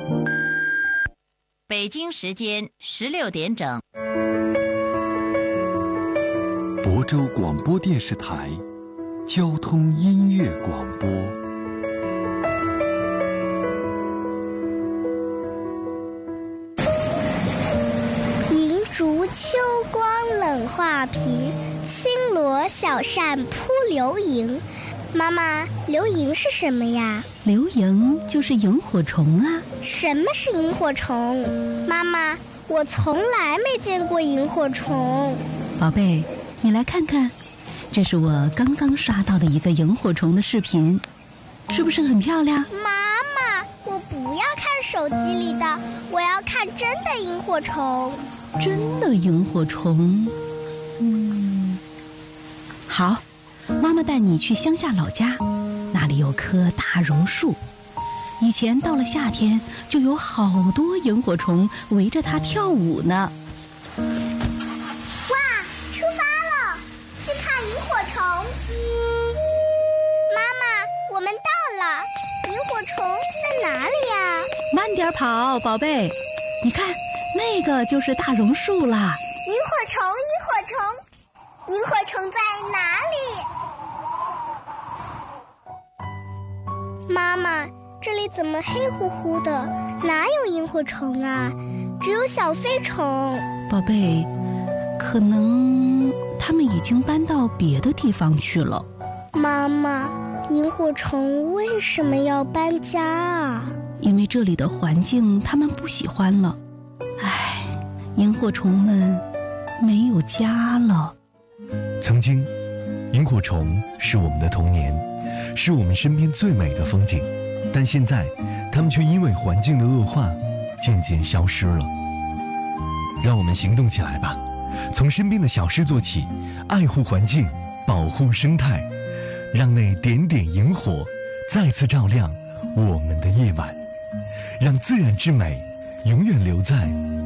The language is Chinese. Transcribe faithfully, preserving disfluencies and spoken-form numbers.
北京时间十六点整。 亳州广播电视台交通音乐广播。 银烛秋光冷画屏，轻罗小扇扑流萤。妈妈，流萤是什么呀？ 流萤就是萤火虫啊。 什么是萤火虫？妈妈，我从来没见过萤火虫。 宝贝，你来看看，这是我刚刚刷到的一个萤火虫的视频，是不是很漂亮？ 妈妈，我不要看手机里的，我要看真的萤火虫。 真的萤火虫？嗯，好，妈妈带你去乡下老家，那里有棵大榕树，以前到了夏天就有好多萤火虫围着它跳舞呢。 哇，出发了，去看萤火虫。妈妈，我们到了，萤火虫在哪里呀？ 慢点跑，宝贝，你看那个就是大榕树啦。 萤火虫，萤火虫，萤火虫在哪里？妈妈，这里怎么黑乎乎的？哪有萤火虫啊？只有小飞虫。 宝贝，可能他们已经搬到别的地方去了。 妈妈，萤火虫为什么要搬家啊？ 因为这里的环境他们不喜欢了。唉，萤火虫们没有家了。 曾经，萤火虫是我们的童年，是我们身边最美的风景，但现在它们却因为环境的恶化渐渐消失了。让我们行动起来吧，从身边的小事做起，爱护环境，保护生态，让那点点萤火再次照亮我们的夜晚，让自然之美永远留在